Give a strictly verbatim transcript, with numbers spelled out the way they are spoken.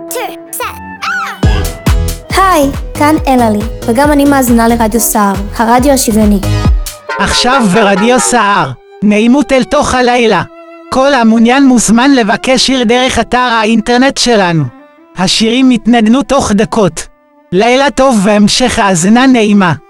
היי, כאן אלעלי, וגם אני מאזינה לרדיו סער, הרדיו השוויוני. עכשיו ברדיו סער, נעימות אל תוך הלילה. כל המעוניין מוזמן לבקש שיר דרך אתר האינטרנט שלנו. השירים יתנגנו תוך דקות. לילה טוב והמשך האזנה נעימה.